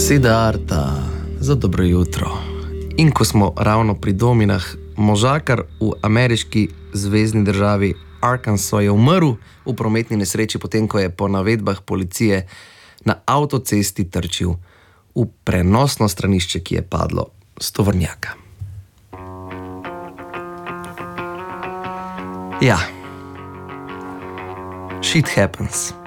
Beseda arta za dobro jutro. In ko smo ravno pri dominah, možakar v ameriški zvezni državi Arkansas je umrl v prometni nesreči, potem ko je po navedbah policije na avtocesti trčil v prenosno stranišče, ki je padlo s tovornjaka. Ja, shit happens.